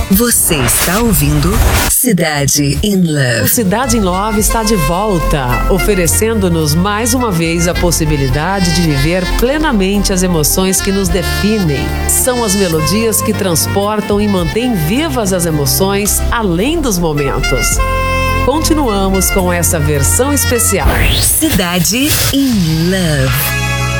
Você está ouvindo Cidade in Love. O Cidade in Love está de volta, oferecendo-nos mais uma vez a possibilidade de viver plenamente as emoções que nos definem. São as melodias que transportam e mantêm vivas as emoções além dos momentos. Continuamos com essa versão especial. Cidade in Love.